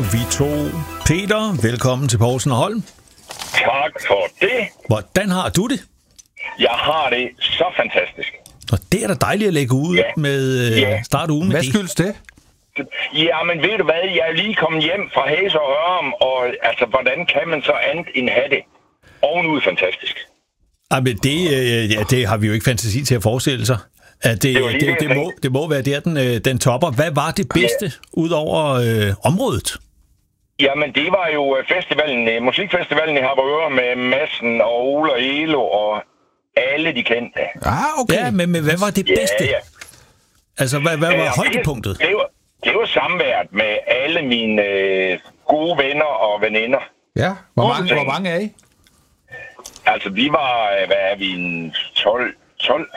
vi to. Peter, velkommen til Poulsen og Holm. Tak for det. Hvordan har du det? Jeg har det så fantastisk. Og det er da dejligt at lægge ud med starte ugen med Hvad det. skyldes det? Ja, men ved du hvad? Jeg er lige kommet hjem fra Hæs og Hørum, og altså, hvordan kan man så andet end have det? Ovenud fantastisk. Jamen, det har vi jo ikke fantasi til at forestille sig. At det må være der, den topper. Hvad var det bedste ud over området? Jamen, det var jo festivalen, musikfestivalen i Harboøre med Madsen og Ole og Elo og alle de kendte. Okay. Ja, men hvad var det bedste? Ja. Altså, hvad var højdepunktet? Det var samværet med alle mine gode venner og veninder. Ja, hvor mange er I? Altså, vi var, hvad er vi, 12?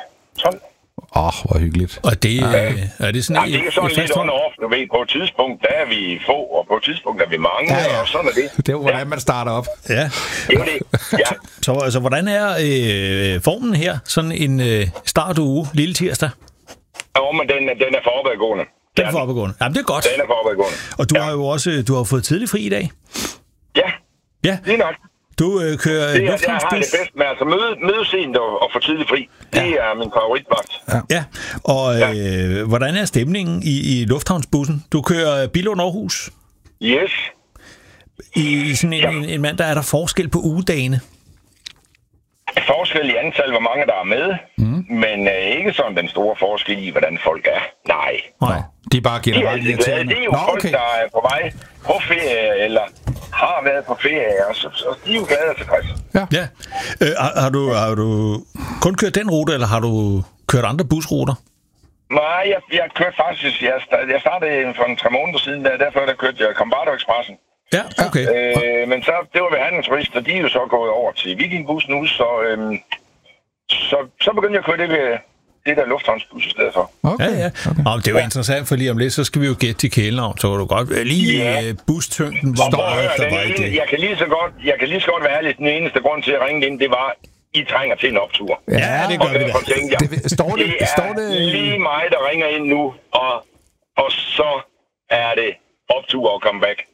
Hvor hyggeligt. Og det er det sådan det er sådan lidt on-off, du ved. På et tidspunkt, der er vi få, og på et tidspunkt er vi mange, og sådan er det. Det er jo, hvordan man starter op. Ja. Det er det, ja. Så altså, hvordan er formen her? Sådan en startuge, lille tirsdag? Jo, men den er for opadgående. Den er for opadgående. Jamen, det er godt. Den er for opadgående. Og du har jo også fået tidlig fri i dag. Ja, lige nok. Du kører det har det bedst med, altså møde sent og få tidlig fri. Det er min favoritvagt. Ja, og hvordan er stemningen i lufthavnsbussen? Du kører Billund Aarhus. Yes. I sådan en mand, der er der forskel på ugedagene. Forskel i antal, hvor mange der er med, men ikke sådan den store forskel i, hvordan folk er. Nej. De er bare generelt irriterende. Det er jo folk, der er på vej på ferie, eller har været på ferie, og så de er jo glade og tilfredse. Ja. Har du kun kørt den rute, eller har du kørt andre busruter? Nej, jeg kørte faktisk, jeg startede for 3 måneder siden, derfor kørte jeg Combardo Expressen. Ja, okay. Men så, det var ved handelsturist, og de er jo så gået over til Vikingbus nu, så begyndte jeg at køre det der lufthavnsbus i stedet for. Okay. Ja. Og det er jo interessant, for lige om lidt, så skal vi jo gætte til kælenavn, så kan du godt lige bustyngden, hvor der var i det. Jeg kan lige så godt være ærlig, den eneste grund til at ringe ind, det var, I trænger til en optur. Ja, det gør vi da. Det er lige mig, der ringer ind nu, og så er det optur og comeback.